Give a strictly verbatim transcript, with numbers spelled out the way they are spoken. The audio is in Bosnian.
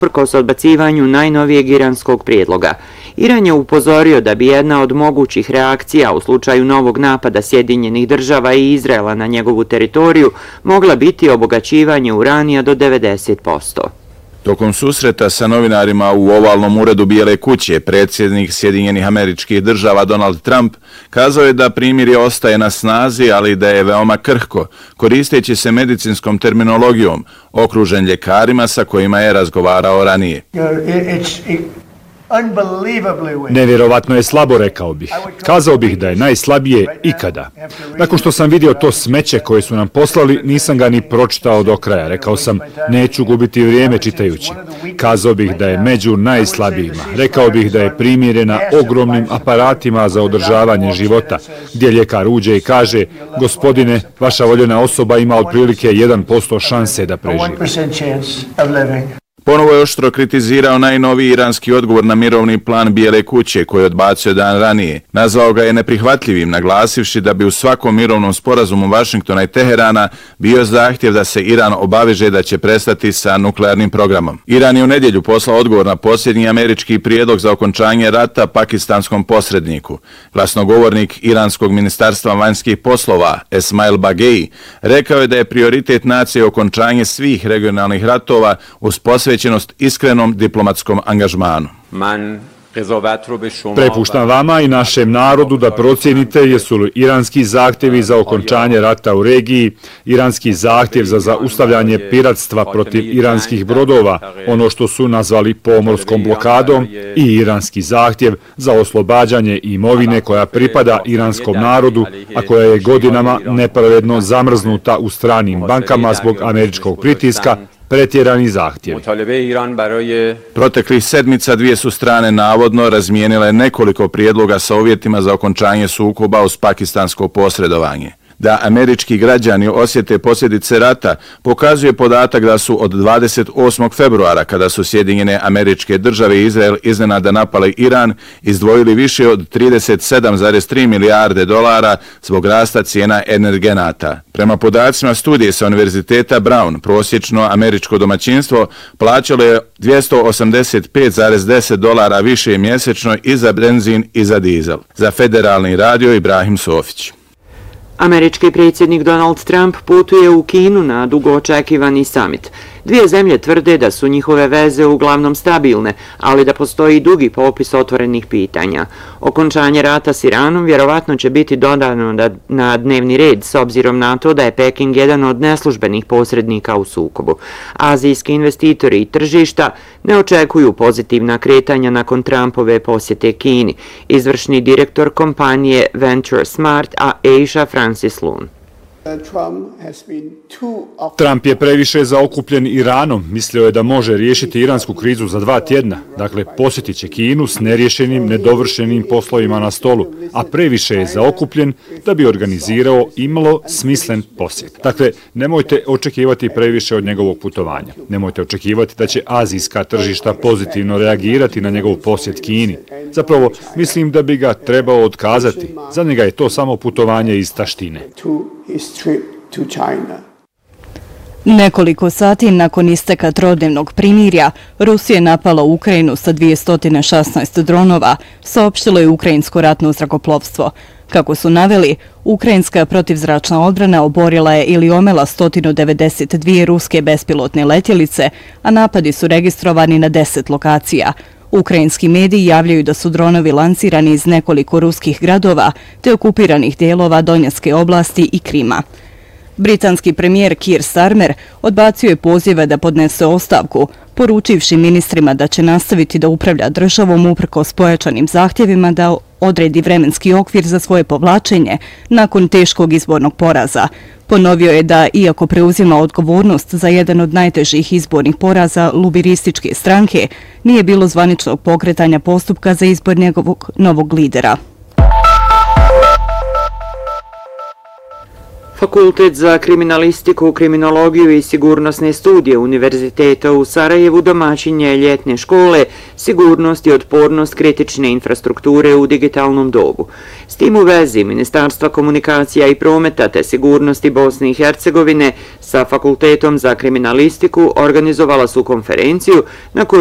uprkos odbacivanju najnovijeg iranskog prijedloga. Iran je upozorio da bi jedna od mogućih reakcija u slučaju novog napada Sjedinjenih država i Izraela na njegovu teritoriju mogla biti obogaćivanje uranija do devedeset posto. Tokom susreta sa novinarima u ovalnom uredu Bijele kuće, predsjednik Sjedinjenih Američkih Država Donald Trump kazao je da primirje ostaje na snazi, ali da je veoma krhko, koristeći se medicinskom terminologijom, okružen ljekarima sa kojima je razgovarao ranije. Nevjerovatno je slabo, rekao bih. Kazao bih da je najslabije ikada. Nakon što sam vidio to smeće koje su nam poslali, nisam ga ni pročitao do kraja. Rekao sam, neću gubiti vrijeme čitajući. Kazao bih da je među najslabijima. Rekao bih da je primjerena ogromnim aparatima za održavanje života, gdje ljekar uđe i kaže, gospodine, vaša voljena osoba ima otprilike jedan posto šanse da preživi. Ponovo je oštro kritizirao najnoviji iranski odgovor na mirovni plan Bijele kuće koji je odbacio dan ranije. Nazvao ga je neprihvatljivim, naglasivši da bi u svakom mirovnom sporazumu Vašingtona i Teherana bio zahtjev da se Iran obaveže da će prestati sa nuklearnim programom. Iran je u nedjelju poslao odgovor na posljednji američki prijedlog za okončanje rata pakistanskom posredniku. Glasnogovornik Iranskog ministarstva vanjskih poslova Esmail Bagei rekao je da je prioritet nacije okončanje svih regionalnih ratova uz posvećenost iskrenom diplomatskom angažmanu. Prepuštam vama i našem narodu da procijenite jesu li iranski zahtjevi za okončanje rata u regiji, iranski zahtjev za zaustavljanje piratstva protiv iranskih brodova, ono što su nazvali pomorskom blokadom, i iranski zahtjev za oslobađanje imovine koja pripada iranskom narodu, a koja je godinama nepravedno zamrznuta u stranim bankama zbog američkog pritiska, pretjerani zahtjev. Proteklih sedmica dvije su strane navodno razmijenile nekoliko prijedloga sa uvjetima za okončanje sukoba uz pakistansko posredovanje. Da američki građani osjete posljedice rata pokazuje podatak da su od dvadeset osmog februara, kada su Sjedinjene Američke Države i Izrael iznenada napali Iran, izdvojili više od trideset sedam zarez tri milijarde dolara zbog rasta cijena energenata. Prema podacima studije sa Univerziteta Brown, prosječno američko domaćinstvo plaćalo je dvjesto osamdeset pet zarez deset dolara više mjesečno i za benzin i za dizel. Za Federalni radio Ibrahim Sofić. Američki predsjednik Donald Trump putuje u Kinu na dugo očekivani summit. Dvije zemlje tvrde da su njihove veze uglavnom stabilne, ali da postoji dugi popis otvorenih pitanja. Okončanje rata s Iranom vjerovatno će biti dodano na dnevni red s obzirom na to da je Peking jedan od neslužbenih posrednika u sukobu. Azijski investitori i tržišta ne očekuju pozitivna kretanja nakon Trumpove posjete Kini. Izvršni direktor kompanije Venture Smart, a Asia Francis Loon. Trump je previše zaokupljen Iranom, mislio je da može riješiti iransku krizu za dva tjedna. Dakle, posjetit će Kinu s nerješenim, nedovršenim poslovima na stolu, a previše je zaokupljen da bi organizirao imalo smislen posjet. Dakle, nemojte očekivati previše od njegovog putovanja. Nemojte očekivati da će azijska tržišta pozitivno reagirati na njegov posjet Kini. Zapravo, mislim da bi ga trebao otkazati. Za njega je to samo putovanje iz taštine. Nekoliko sati nakon isteka trodnevnog primirja, Rusija je napala Ukrajinu sa dvjesto šesnaest dronova, saopštilo je ukrajinsko ratno zrakoplovstvo. Kako su naveli, ukrajinska protivzračna odbrana oborila je ili omela sto devedeset dvije ruske bespilotne letjelice, a napadi su registrovani na deset lokacija. Ukrajinski mediji javljaju da su dronovi lansirani iz nekoliko ruskih gradova te okupiranih dijelova Donjeske oblasti i Krima. Britanski premijer Keir Starmer odbacio je pozive da podnese ostavku, poručivši ministrima da će nastaviti da upravlja državom uprkos pojačanim zahtjevima da odredi vremenski okvir za svoje povlačenje nakon teškog izbornog poraza. Ponovio je da, iako preuzima odgovornost za jedan od najtežih izbornih poraza lubirističke stranke, nije bilo zvaničnog pokretanja postupka za izbor njegovog novog lidera. Fakultet za kriminalistiku, kriminologiju i sigurnosne studije Univerziteta u Sarajevu domaćin je ljetne škole Sigurnost i otpornost kritične infrastrukture u digitalnom dobu. S tim u vezi Ministarstva komunikacija i prometa te sigurnosti Bosne i Hercegovine sa Fakultetom za kriminalistiku organizovala su konferenciju na kojoj